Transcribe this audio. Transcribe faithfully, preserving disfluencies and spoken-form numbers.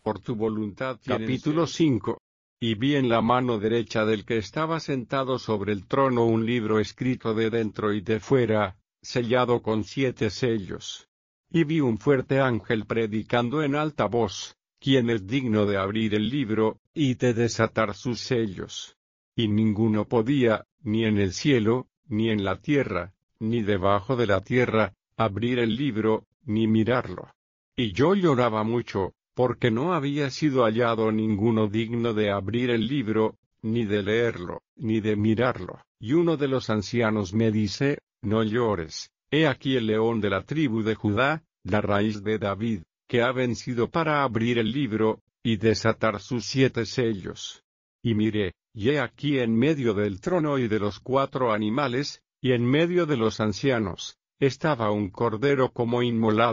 por tu voluntad. Capítulo cinco. Y vi en la mano derecha del que estaba sentado sobre el trono un libro escrito de dentro y de fuera, sellado con siete sellos. Y vi un fuerte ángel predicando en alta voz, ¿quién es digno de abrir el libro, y de desatar sus sellos? Y ninguno podía, ni en el cielo, ni en la tierra, ni debajo de la tierra, abrir el libro, ni mirarlo. Y yo lloraba mucho, porque no había sido hallado ninguno digno de abrir el libro, ni de leerlo, ni de mirarlo. Y uno de los ancianos me dice, no llores, he aquí el león de la tribu de Judá, la raíz de David, que ha vencido para abrir el libro, y desatar sus siete sellos. Y miré, y he aquí en medio del trono y de los cuatro animales, y en medio de los ancianos, estaba un cordero como inmolado.